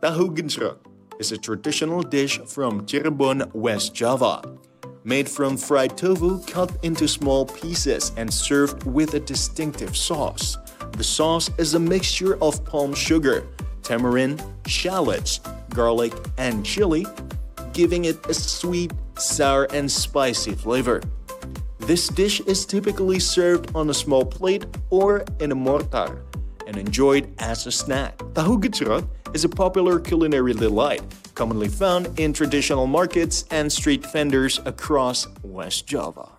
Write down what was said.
Tahu gejrot is a traditional dish from Cirebon, West Java. Made from fried tofu cut into small pieces and served with a distinctive sauce. The sauce is a mixture of palm sugar, tamarind, shallots, garlic, and chili, giving it a sweet, sour, and spicy flavor. This dish is typically served on a small plate or in a mortar and enjoyed as a snack. Tahu gejrot is a popular culinary delight, commonly found in traditional markets and street vendors across West Java.